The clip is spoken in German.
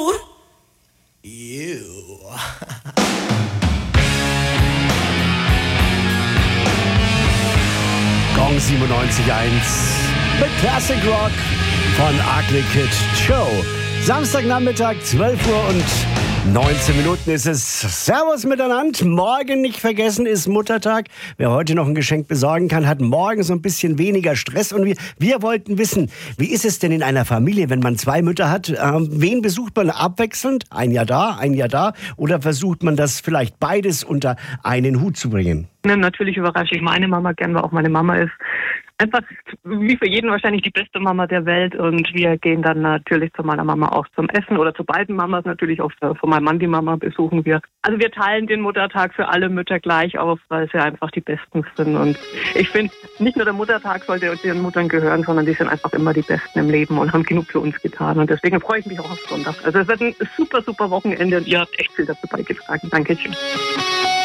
Gong 97.1 mit Classic Rock von Ugly Kid Joe. Samstagnachmittag, 12 Uhr und 19 Minuten ist es. Servus miteinander. Morgen nicht vergessen ist Muttertag. Wer heute noch ein Geschenk besorgen kann, hat morgen so ein bisschen weniger Stress. Und wir wollten wissen, wie ist es denn in einer Familie, wenn man zwei Mütter hat? Wen besucht man abwechselnd? Ein Jahr da, ein Jahr da? Oder versucht man das vielleicht beides unter einen Hut zu bringen? Natürlich überrasche ich meine Mama gern, weil auch meine Mama ist einfach wie für jeden wahrscheinlich die beste Mama der Welt. Und wir gehen dann natürlich zu meiner Mama auch zum Essen oder zu beiden Mamas natürlich, auch von meinem Mann die Mama besuchen wir. Also wir teilen den Muttertag für alle Mütter gleich auf, weil sie einfach die Besten sind. Und ich finde, nicht nur der Muttertag sollte den Muttern gehören, sondern die sind einfach immer die Besten im Leben und haben genug für uns getan. Und deswegen freue ich mich auch auf Sonntag. Also es wird ein super, super Wochenende und ihr habt echt viel dazu beigetragen. Danke schön.